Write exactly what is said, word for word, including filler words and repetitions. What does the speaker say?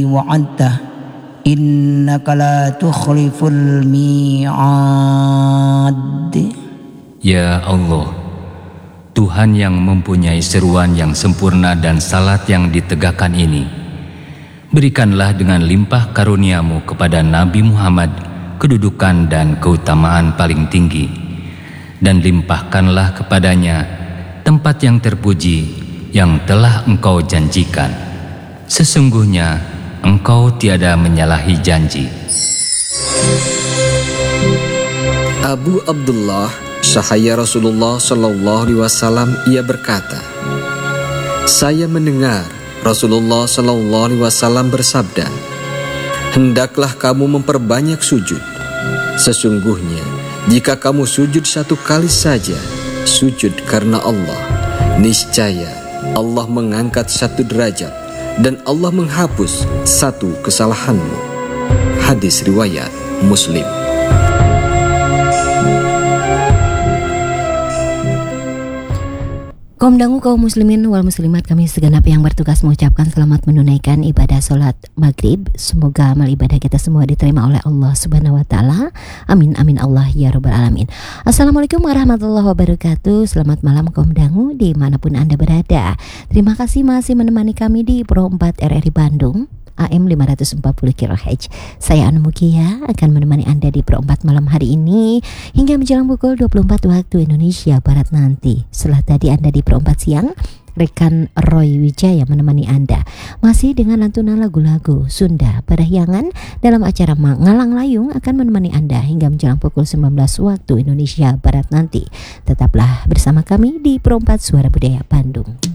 wa'adta innaka la tukhliful mi'ad. Ya Allah, Tuhan yang mempunyai seruan yang sempurna dan salat yang ditegakkan ini, berikanlah dengan limpah karuniamu kepada Nabi Muhammad kedudukan dan keutamaan paling tinggi, dan limpahkanlah kepadanya tempat yang terpuji yang telah Engkau janjikan. Sesungguhnya Engkau tiada menyalahi janji. Abu Abdullah, sahaya Rasulullah Sallallahu Alaihi Wasallam, ia berkata, saya mendengar Rasulullah Sallallahu Alaihi Wasallam bersabda, hendaklah kamu memperbanyak sujud. Sesungguhnya jika kamu sujud satu kali saja, sujud karena Allah, niscaya Allah mengangkat satu derajat dan Allah menghapus satu kesalahanmu. Hadis riwayat Muslim. Kaum dangu kaum muslimin wal muslimat, kami segenap yang bertugas mengucapkan selamat menunaikan ibadah sholat maghrib. Semoga amal ibadah kita semua diterima oleh Allah Subhanahu wa Ta'ala. Amin amin Allah ya rabbal alamin. Assalamualaikum warahmatullahi wabarakatuh. Selamat malam kaum dangu dimanapun Anda berada. Terima kasih masih menemani kami di Pro empat R R I Bandung A M lima ratus empat puluh kilohertz. Saya Anu Mukia akan menemani Anda di Pro empat malam hari ini hingga menjelang pukul dua puluh empat waktu Indonesia Barat nanti. Setelah tadi Anda di Pro empat siang, rekan Roy Wijaya menemani Anda masih dengan lantunan lagu-lagu Sunda Parahyangan dalam acara Ngalang Layung akan menemani Anda hingga menjelang pukul sembilan belas waktu Indonesia Barat nanti. Tetaplah bersama kami di Pro empat Suara Budaya Bandung.